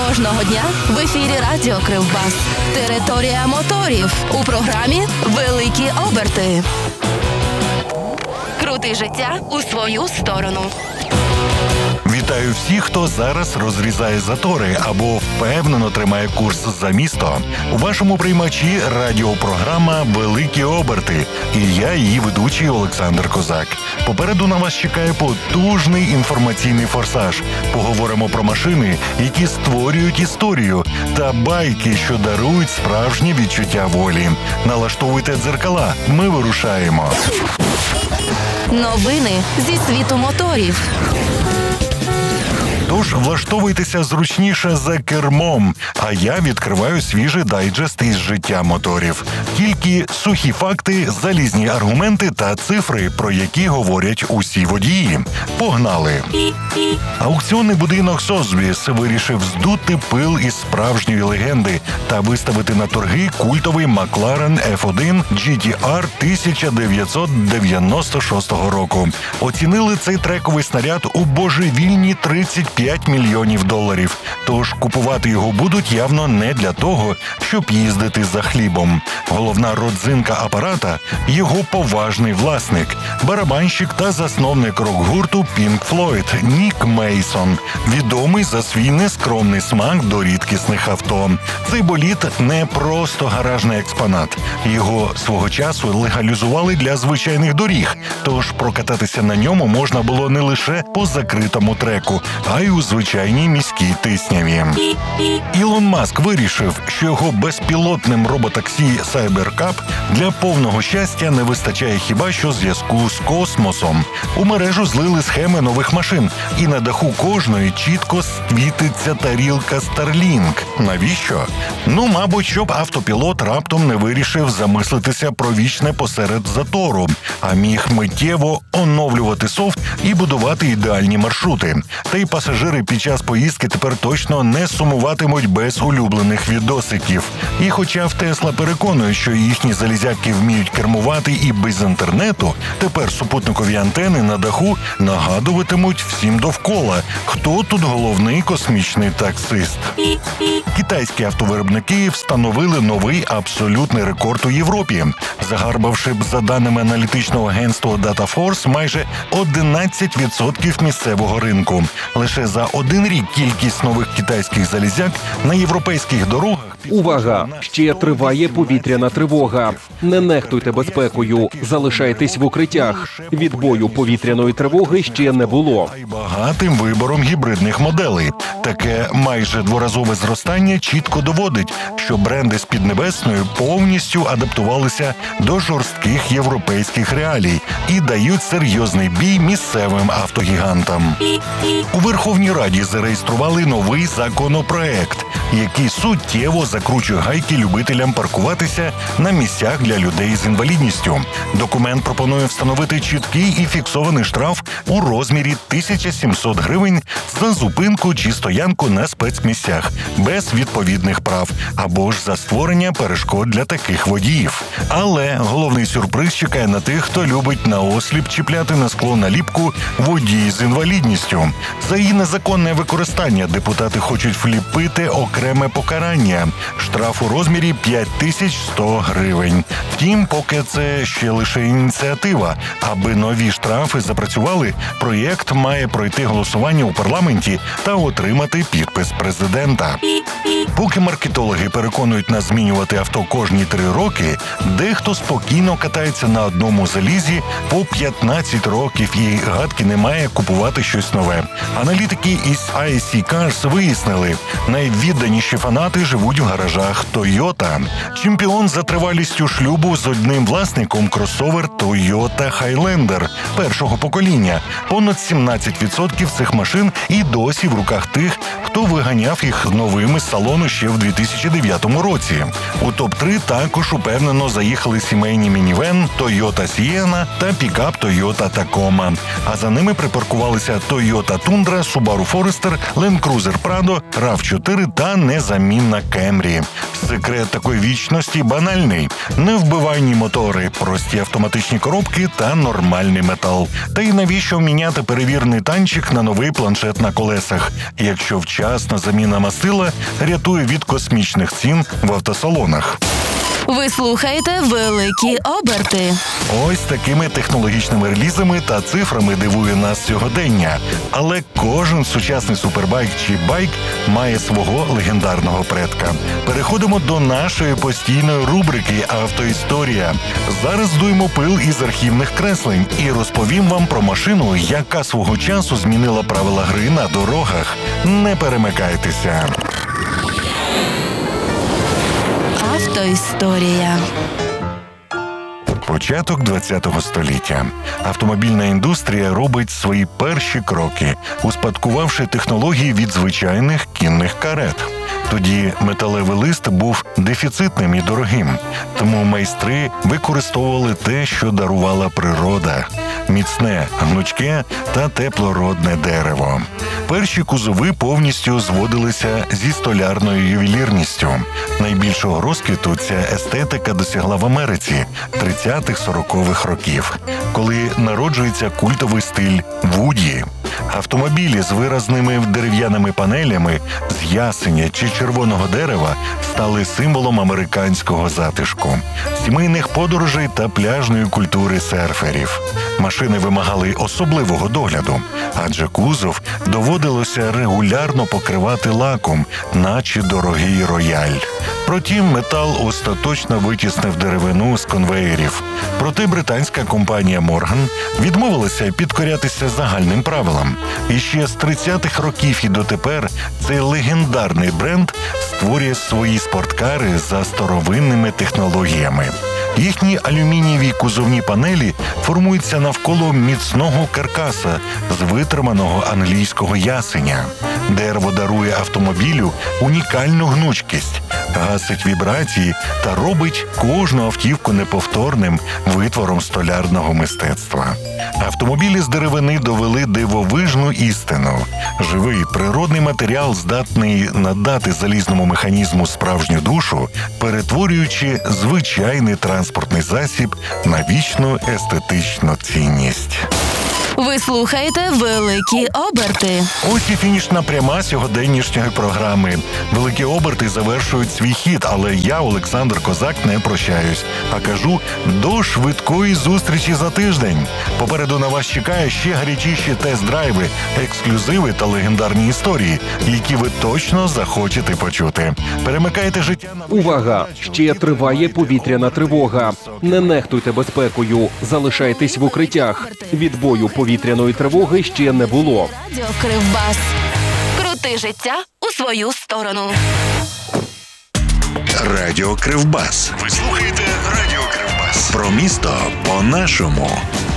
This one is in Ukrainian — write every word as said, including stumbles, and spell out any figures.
Кожного дня в ефірі Радіо Кривбас. Територія моторів. У програмі «Великі оберти». Крути життя у свою сторону. Вітаю всіх, хто зараз розрізає затори або впевнено тримає курс за місто. У вашому приймачі радіопрограма «Великі оберти» і я, її ведучий Олександр Козак. Попереду на вас чекає потужний інформаційний форсаж. Поговоримо про машини, які створюють історію, та байки, що дарують справжнє відчуття волі. Налаштовуйте дзеркала, ми вирушаємо. Новини зі світу моторів. Тож влаштовуйтеся зручніше за кермом, а я відкриваю свіжий дайджест із життя моторів. Тільки сухі факти, залізні аргументи та цифри, про які говорять усі водії. Погнали! Аукціонний будинок Созбіс вирішив здути пил із справжньої легенди та виставити на торги культовий Макларен еф один джі ті ар тисяча дев'ятсот дев'яносто шостого року. Оцінили цей трековий снаряд у божевільні тридцять п'ять мільйонів доларів. Тож купувати його будуть явно не для того, щоб їздити за хлібом. Головна родзинка апарата – його поважний власник, барабанщик та засновник рок-гурту Pink Floyd Нік Мейсон, відомий за свій нескромний смак до рідкісних авто. Цей болід не просто гаражний експонат. Його свого часу легалізували для звичайних доріг, тож прокататися на ньому можна було не лише по закритому треку, а й у звичайній міській тисняві. Ілон Маск вирішив, що його безпілотним роботаксі Cybercab для повного щастя не вистачає хіба що зв'язку з космосом. У мережу злили схеми нових машин, і на даху кожної чітко світиться тарілка Starlink. Навіщо? Ну, мабуть, щоб автопілот раптом не вирішив замислитися про вічне посеред затору, а міг миттєво оновлювати софт і будувати ідеальні маршрути. Та й пасажири під час поїздки тепер точно не сумуватимуть без улюблених відосиків. І хоча в Тесла переконують, що їхні залізяки вміють кермувати і без інтернету, тепер супутникові антени на даху нагадуватимуть всім довкола, хто тут головний космічний таксист. Китайські автовиробники встановили новий абсолютний рекорд у Європі, загарбавши, за даними аналітичного агентства DataForce, майже одинадцять відсотків місцевого ринку. Лише за один рік кількість нових китайських залізяк на європейських дорогах... Увага! Ще триває повітряна тривога. Не нехтуйте безпекою, залишайтесь в укриттях. Відбою повітряної тривоги ще не було. ...й багатим вибором гібридних моделей. Таке майже дворазове зростання чітко доводить, що бренди з Піднебесної повністю адаптувалися до жорстких європейських реалій і дають серйозний бій місцевим автогігантам. У Верховній Раді зареєстрували новий законопроект, який суттєво закручує гайки любителям паркуватися на місцях для людей з інвалідністю. Документ пропонує встановити чіткий і фіксований штраф у розмірі тисяча сімсот гривень за зупинку чи стоянку на спецмісцях без відповідних прав або ж за створення перешкод для таких водіїв. Але головний сюрприз чекає на тих, хто любить наосліп чіпляти на скло наліпку «Водій з інвалідністю». За її незаконне використання депутати хочуть вліпити окреме покарання – штраф у розмірі п'ять тисяч сто гривень. Втім, поки це ще лише ініціатива. Аби нові штрафи запрацювали, проєкт має пройти голосування у парламенті та отримати підпис президента. Поки маркетологи переконують нас змінювати авто кожні три роки, дехто спокійно катається на одному залізі по п'ятнадцять років і гадки не має купувати щось нове. Аналітики із ай сі Cars вияснили, найвідданіші фанати живуть в гаражах Toyota. Чемпіон за тривалістю шлюбу з одним власником кросовер Toyota Highlander першого покоління. Понад сімнадцять відсотків цих машин і досі в руках тих, хто виганяв їх новими з салону ще в дві тисячі дев'ятому році. У топ три також упевнено заїхали сімейні мінівен Toyota Sienna та пікап Toyota Tacoma. А за ними припаркувалися Toyota Tundra, Subaru Forester, Land Cruiser Prado, рав чотири та незамінна Camry. Секрет такої вічності банальний: невбивайні мотори, прості автоматичні коробки та нормальний метал. Та й навіщо міняти перевірений танчик на новий планшет на колесах, якщо вчасна заміна мастила рятує від космічних цін в автосалонах? Ви слухаєте «Великі оберти». Ось такими технологічними релізами та цифрами дивує нас сьогодення. Але кожен сучасний супербайк чи байк має свого легендарного предка. Переходимо до нашої постійної рубрики «Автоісторія». Зараз здуємо пил із архівних креслень і розповім вам про машину, яка свого часу змінила правила гри на дорогах. Не перемикайтеся. Автоісторія. Початок ХХ століття. Автомобільна індустрія робить свої перші кроки, успадкувавши технології від звичайних кінних карет. Тоді металевий лист був дефіцитним і дорогим, тому майстри використовували те, що дарувала природа – міцне, гнучке та теплородне дерево. Перші кузови повністю зводилися зі столярною ювелірністю. Найбільшого розквіту ця естетика досягла в Америці тридцятих-сорокових років, коли народжується культовий стиль «Вуді». Автомобілі з виразними дерев'яними панелями з ясеня чи червоного дерева стали символом американського затишку, сімейних подорожей та пляжної культури серферів. Машини вимагали особливого догляду, адже кузов доводилося регулярно покривати лаком, наче дорогий рояль. Протім метал остаточно витіснив деревину з конвеєрів. Проте британська компанія Morgan відмовилася підкорятися загальним правилам. І ще з тридцятих років і дотепер цей легендарний бренд створює свої спорткари за старовинними технологіями. Їхні алюмінієві кузовні панелі формуються навколо міцного каркаса з витриманого англійського ясеня. Дерево дарує автомобілю унікальну гнучкість, гасить вібрації та робить кожну автівку неповторним витвором столярного мистецтва. Автомобілі з деревини довели дивовижну істину. Живий природний матеріал здатний надати залізному механізму справжню душу, перетворюючи звичайний транспортний засіб на вічну естетичну цінність. Ви слухаєте «Великі оберти». Ось і фінішна пряма сьогоденнішньої програми. «Великі оберти» завершують свій хід, але я, Олександр Козак, не прощаюсь, а кажу до швидкої зустрічі за тиждень. Попереду на вас чекає ще гарячіші тест-драйви, ексклюзиви та легендарні історії, які ви точно захочете почути. Перемикайте життя на... Увага! Ще триває повітряна тривога. Не нехтуйте безпекою, залишайтесь в укриттях. Відбою повітряної тривоги ще не було. Радіо Кривбас. Крути життя у свою сторону. Радіо Кривбас. Ви слухаєте Радіо Кривбас. Про місто по-нашому.